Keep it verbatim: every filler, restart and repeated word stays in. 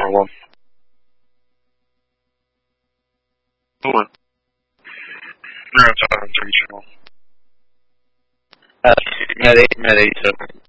favor. Due. No, ciao, non ci dicevo. Ah, sì, mi ha, de- mi ha detto.